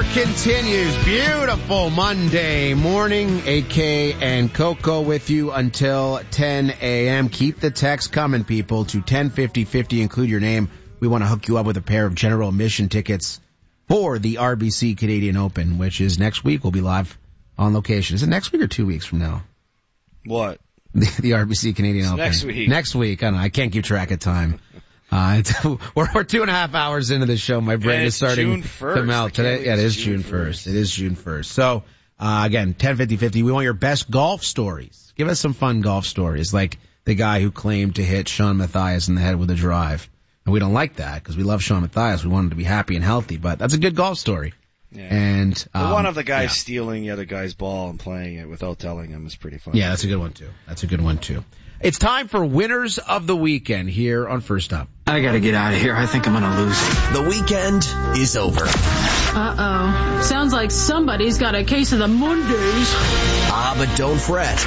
Continues. Beautiful Monday morning. AK and Coco with you until 10 a.m. Keep the text coming, people, to 105050. Include your name. We want to hook you up with a pair of general admission tickets for the RBC Canadian Open, which is next week. We'll be live on location. Is it next week or 2 weeks from now? What? The RBC Canadian Open. Next week. Next week. I don't know. I can't keep track of time. We're 2.5 hours into the show. My brain is starting to melt today. Yeah, it is June 1st. It is June 1st. So, again, 105050. We want your best golf stories. Give us some fun golf stories, like the guy who claimed to hit Sean Mathias in the head with a drive. And we don't like that because we love Sean Mathias. We want him to be happy and healthy, but that's a good golf story. Yeah. And, one of the guys stealing the other guy's ball and playing it without telling him is pretty funny. Yeah, that's a good one too. It's time for Winners of the Weekend here on First Up. I gotta get out of here. I think I'm gonna lose. The weekend is over. Uh-oh. Sounds like somebody's got a case of the Mondays. But don't fret.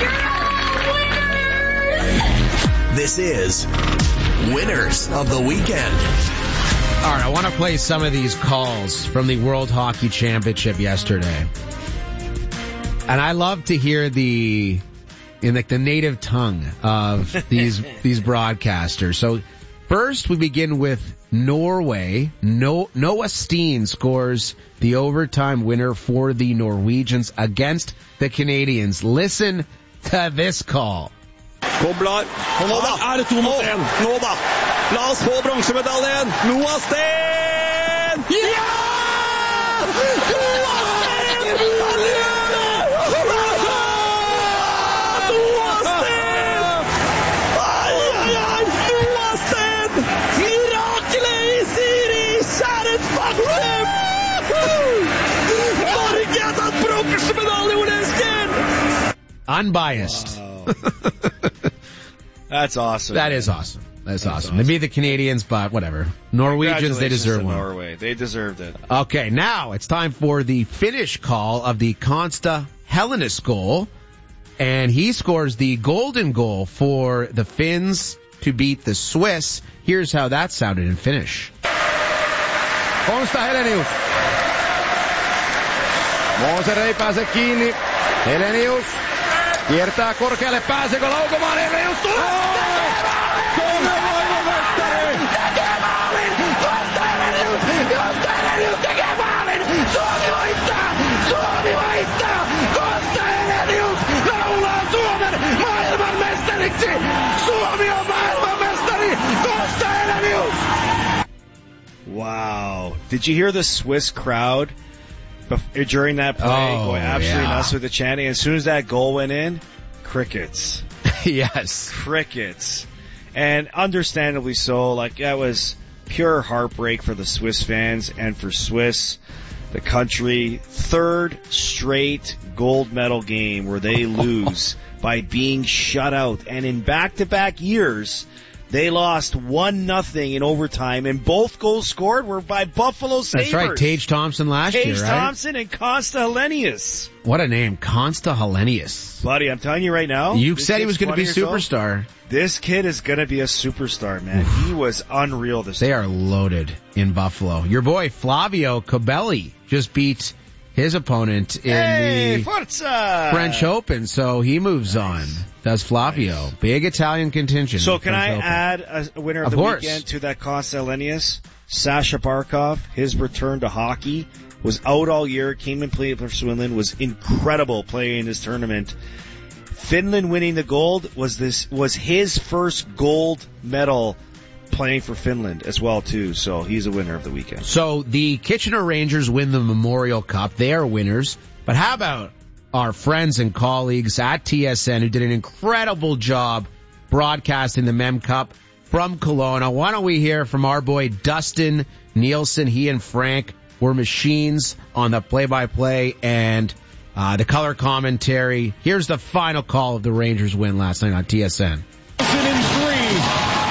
This is Winners of the Weekend. All right, I want to play some of these calls from the World Hockey Championship yesterday. And I love to hear the native tongue of these broadcasters. So first we begin with Norway. Noah Steen scores the overtime winner for the Norwegians against the Canadians. Listen to this call. Koblar. Og nå er det 2-1. Nå da. La oss få bronsemedaljen. Noah Steen! Ja! Noah Steen! Han gjør det! Noah Steen! Ai, ai, ai! Noah Steen! Mirakelet i Siri! Kjæret faktum! Norge har tatt bronsemedalje, Ole Steen! Unbiased. Wow. That's awesome. That is awesome. That's awesome. They beat the Canadians, but whatever. Norwegians, they deserve one. Norway. They deserved it. Okay, now it's time for the Finnish call of the Konsta Helenius goal. And he scores the golden goal for the Finns to beat the Swiss. Here's how that sounded in Finnish. Konsta Helenius. Moser ei pääse kiinni. Helenius. Kiertää korkealle, pääseekö laukomaan? Helenius tulee! Suomen maailmanmestari! Tekee maalin! Konsta Helenius! Konsta Helenius tekee maalin! Suomi voittaa! Suomi voittaa! Konsta Helenius laulaa Suomen maailmanmestariksi! Suomi on maailmanmestari! Konsta Helenius! Wow. Did you hear the Swiss crowd during that play going absolutely nuts with the chanting? As soon as that goal went in, crickets. Yes. Crickets. And understandably so. Like, that was pure heartbreak for the Swiss fans and for Swiss, the country. Third straight gold medal game where they lose by being shut out. And in back-to-back years, they lost 1-0 in overtime, and both goals scored were by Buffalo Sabres. That's right, Tage Thompson last year, right? Tage Thompson and Konsta Helenius. What a name, Konsta Helenius. Buddy, I'm telling you right now. You said he was going to be a superstar. This kid is going to be a superstar, man. He was unreal this They year. are loaded in Buffalo. Your boy Flavio Cabelli just beat his opponent in the Forza! French Open, so he moves on. Does Flavio. Nice. Big Italian contingent. So can I add a winner of the weekend to that Konsta Helenius? Sasha Barkov, his return to hockey, was out all year, came and played for Finland, was incredible playing in this tournament. Finland winning the gold was his first gold medal playing for Finland as well, too. So he's a winner of the weekend. So the Kitchener Rangers win the Memorial Cup. They are winners. But how about our friends and colleagues at TSN who did an incredible job broadcasting the Mem Cup from Kelowna? Why don't we hear from our boy Dustin Nielsen? He and Frank were machines on the play-by-play and the color commentary. Here's the final call of the Rangers win last night on TSN. In 3.